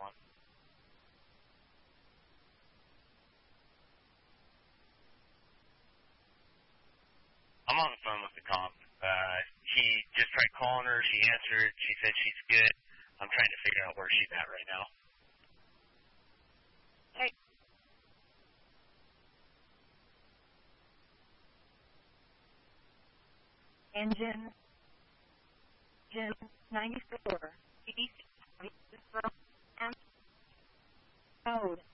I'm on the phone with the cop. He just tried calling her. She answered. She said she's good. I'm trying to figure out where she's at right now. Hey. Engine 94. East. Code